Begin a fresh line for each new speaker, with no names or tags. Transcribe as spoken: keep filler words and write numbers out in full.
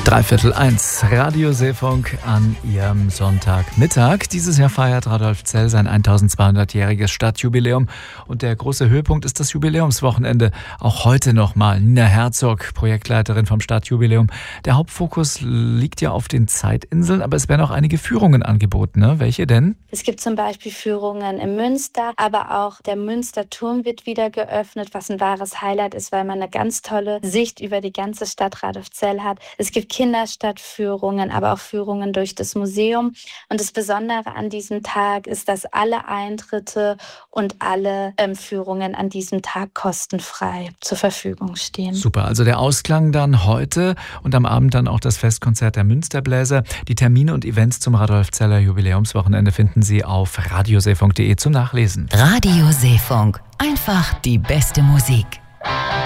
Dreiviertel eins, Radio Seefunk an Ihrem Sonntagmittag. Dieses Jahr feiert Radolfzell sein eintausendzweihundertjähriges Stadtjubiläum und der große Höhepunkt ist das Jubiläumswochenende. Auch heute nochmal. Nina Herzog, Projektleiterin vom Stadtjubiläum. Der Hauptfokus liegt ja auf den Zeitinseln, aber es werden auch einige Führungen angeboten. Ne? Welche denn?
Es gibt zum Beispiel Führungen im Münster, aber auch der Münsterturm wird wieder geöffnet, was ein wahres Highlight ist, weil man eine ganz tolle Sicht über die ganze Stadt Radolfzell hat. Es gibt Kinderstadtführungen, aber auch Führungen durch das Museum. Und das Besondere an diesem Tag ist, dass alle Eintritte und alle ähm, Führungen an diesem Tag kostenfrei zur Verfügung stehen.
Super, also der Ausklang dann heute und am Abend dann auch das Festkonzert der Münsterbläser. Die Termine und Events zum Radolfzeller Jubiläumswochenende finden Sie auf radioseefunk punkt de zum Nachlesen.
Radio Seefunk, einfach die beste Musik.